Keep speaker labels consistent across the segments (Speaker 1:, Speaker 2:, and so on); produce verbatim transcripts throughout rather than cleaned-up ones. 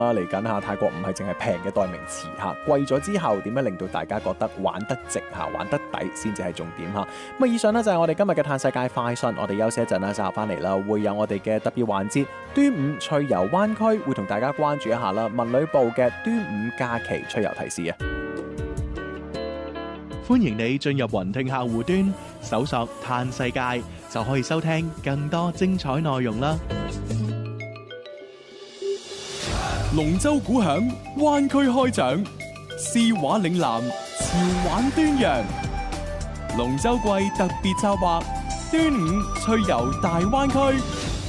Speaker 1: 啊，嚟緊下泰國唔係淨係平嘅代名詞嚇，貴咗之後點樣令到大家覺得玩得值嚇、玩得抵先至係重點嚇。咁啊，以上呢就係我哋今日嘅嘆世界快訊，我哋休息一陣啦，稍後翻嚟啦，會有我哋嘅特別環節端午趣遊灣區，會同大家關注一下啦，文旅部嘅端午假期趣遊提示啊！
Speaker 2: 歡迎你進入雲聽客戶端，搜索嘆世界就可以收聽更多精彩內容啦！
Speaker 3: 龍舟鼓響，灣區開獎，詩畫嶺南，潮玩端陽。龍舟季特別策劃，端午趣遊大灣區。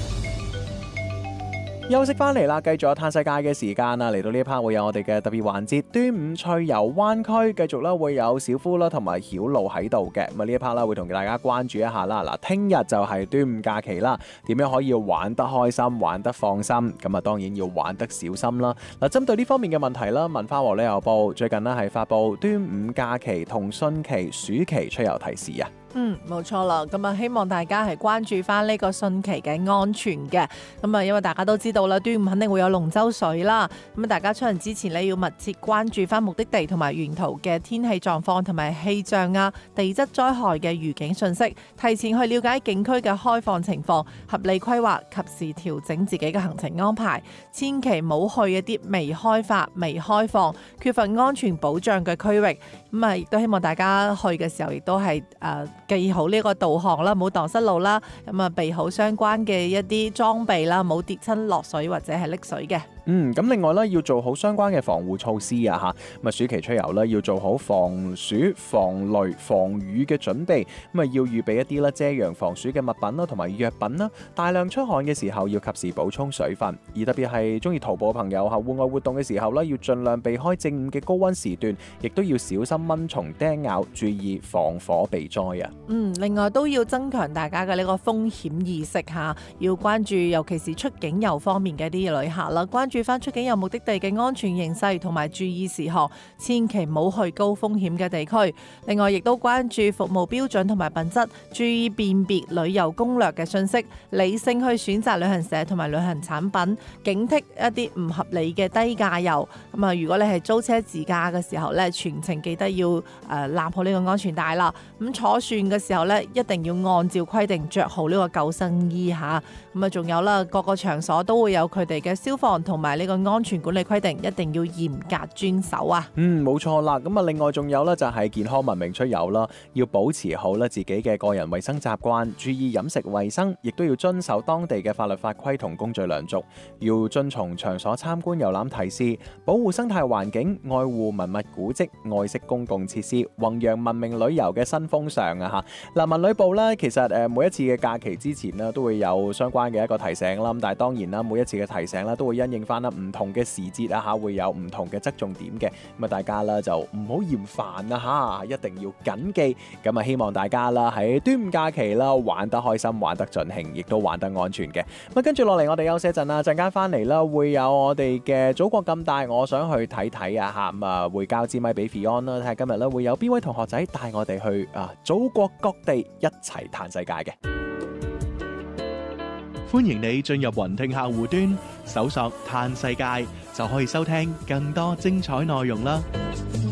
Speaker 1: 休息翻嚟啦，繼續有嘆世界嘅時間啦，嚟到呢一 part 會有我哋嘅特別環節端午趣遊灣區，繼續啦會有小夫啦同埋曉露喺度嘅。咁啊呢一 part 啦會同大家關注一下啦。嗱，聽日就係端午假期啦，點樣可以玩得開心、玩得放心？咁啊當然要玩得小心啦。嗱，針對呢方面嘅問題啦，文化和旅遊部最近呢係發布端午假期同汛期、暑期趣遊提示啊。
Speaker 4: 嗯，冇錯啦。咁啊，希望大家係關注翻呢個汛期嘅安全嘅。咁啊，因為大家都知道啦，端午肯定會有龍舟水啦。咁啊，大家出行之前呢，要密切關注翻目的地同埋沿途嘅天氣狀況同埋氣象啊、地質災害嘅預警信息，提前去了解景區嘅開放情況，合理規劃，及時調整自己嘅行程安排。千祈唔好去一啲未開發、未開放、缺乏安全保障嘅區域。咁啊，亦都希望大家去嘅時候，亦都係誒。呃記好呢個導航啦，冇蕩失路啦，咁啊備好相關嘅一啲裝備啦，冇跌親落水或者係溺水嘅。
Speaker 1: 嗯，咁另外咧要做好相關嘅防護措施啊嚇，咁啊暑期出遊咧要做好防暑、防雷、防雨嘅準備，咁啊要預備一啲咧遮陽防暑嘅物品啦，同埋藥品啦。大量出汗嘅時候要及時補充水分，而特別係中意徒步嘅朋友嚇，戶外活動嘅時候咧要盡量避開正午嘅高溫時段，亦都要小心蚊蟲叮咬，注意防火避災啊。
Speaker 4: 嗯，另外都要增強大家嘅呢個風險意識嚇，要關注尤其是出境遊方面嘅啲旅客啦，關注翻出境遊目的地嘅安全形勢同埋注意事項，千祈唔好去高風險嘅地區。另外亦都關注服務標準同埋品質，注意辨別旅遊攻略嘅信息，理性去選擇旅行社同埋旅行產品，警惕一啲唔合理嘅低價遊。咁啊，如果你係租車自駕嘅時候咧，全程記得要誒攬好呢個安全帶啦。咁坐船嘅時候咧，一定要按照規定着好呢個救生衣嚇。咁啊，仲有啦，各個場所都會有佢哋嘅消防同埋呢個安全管理規定，一定要嚴格遵守啊。
Speaker 1: 嗯，冇錯啦。咁啊，另外仲有咧就係健康文明出遊啦，要保持好咧自己嘅個人衛生習慣，注意飲食衛生，亦都要遵守當地嘅法律法規同公序良俗，要遵從場所參觀遊覽提示，保護生態環境，愛護文物古蹟，愛惜公共設施，弘揚文明旅遊嘅新風尚啊嚇。嗱，文旅部咧其實誒每一次嘅假期之前咧都會有相關嘅一個提醒啦，咁但係當然啦，每一次嘅提醒咧都會因應翻啦唔同嘅時節啊嚇，會有唔同嘅側重點嘅，咁啊大家啦就唔好嫌煩啊嚇，一定要緊記。咁啊希望大家啦喺端午假期啦玩得開心，玩得盡興，亦都玩得安全嘅。咁啊跟住落嚟我哋休息一陣啦，陣間翻嚟啦會有我哋嘅祖國咁大，我想去睇睇啊嚇，咁啊會交支咪俾 Fion 啦，睇下今日咧會有邊位同學仔帶我哋去啊祖國各地一齊嘆世界嘅。
Speaker 2: 歡迎你進入雲聽客戶端，搜索嘆世界就可以收聽更多精彩內容啦。